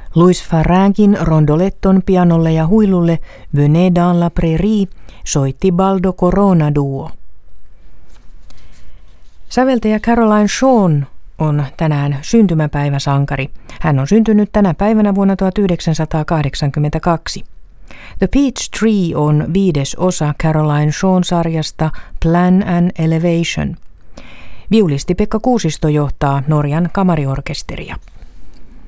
Louis Faragin rondoletton pianolle ja huilulle Venez dans la prairie soitti Baldo Corona Duo. Säveltäjä Caroline Shawn on tänään syntymäpäiväsankari. Hän on syntynyt tänä päivänä vuonna 1982. The Peach Tree on 5. osa Caroline Shawn-sarjasta Plan and Elevation. Viulisti Pekka Kuusisto johtaa Norjan kamariorkesteria.